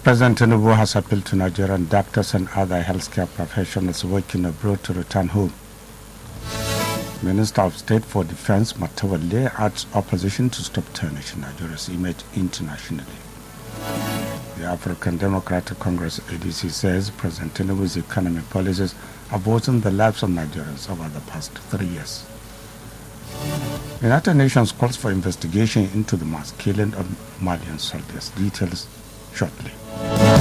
President Tinubu has appealed to Nigerian doctors and other healthcare professionals working abroad to return home. Minister of State for Defense Matawalle urged opposition to stop tarnishing Nigeria's image internationally. The African Democratic Congress ADC says President Tinubu's economic policies have worsened the lives of Nigerians over the past 3 years. The United Nations calls for investigation into the mass killing of Malian soldiers. Details shortly.